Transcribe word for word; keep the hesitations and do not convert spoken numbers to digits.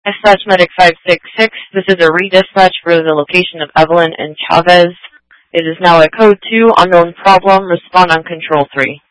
Dispatch Medic five six six, this is a redispatch for the location of Evelyn and Chavez. It is now at code two, unknown problem, respond on control three.